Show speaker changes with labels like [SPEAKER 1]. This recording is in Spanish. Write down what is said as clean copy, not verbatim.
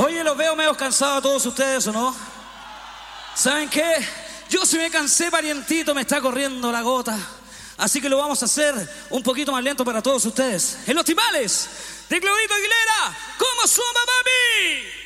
[SPEAKER 1] Oye, los veo medio cansados a todos ustedes, ¿o no? ¿Saben qué? Yo si me cansé, parientito, me está corriendo la gota. Así que lo vamos a hacer un poquito más lento para todos ustedes. En los timbales de Claudito Aguilera, ¿cómo suma, papi?